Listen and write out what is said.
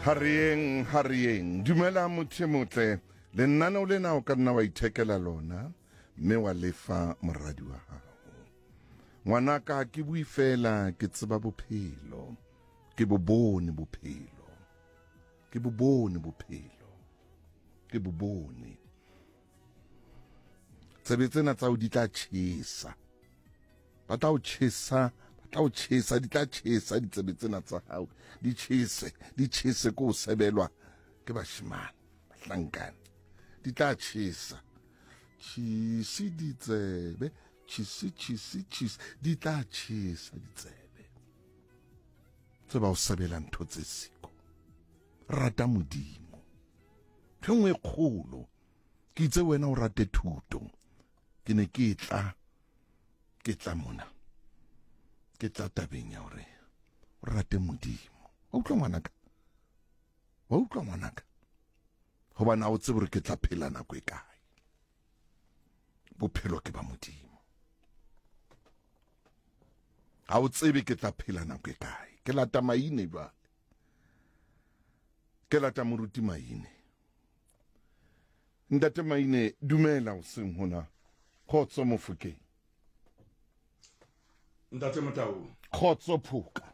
Harieng, dumela motho motle, le nnana o lena o ka nna wa ithekela lona, mme wa lefa moradi wa hao. Ngwanaka ke bui fela ke tseba bophelo, ke bobone bophelo, ke bobone bophelo, ke bobone. Tsebe tsena tsa o di tla tjhesa, ba tla o tjhesa, di tla tjhesa ditsebe tsena tsa hao, di tjhese ko o sebelwa ke bashimane, bahlankane, di tla tjhesa, tjhisi ditsebe, tjhisi, di tla tjhesa ditsebe. Tseba o sebela ntho tse siko, rata Modimo, ntho nngwe kgolo, ke itse wena o rate thuto, ke ne ke tla mona, ke tla tabeng ya hore o rate Modimo. Wa utlwa ngwanaka, hobane o tsebe hore ke tla phela nako e kae. Bophelo ke ba Modimo, ha o tsebe ke tla phela nako e kae. Ke lata Maine jwale, ke lata moruti Maine. Ntate Maine, dumela o seng hona, khotso Mofokeng. Ntate Motau, Khotso Phuka.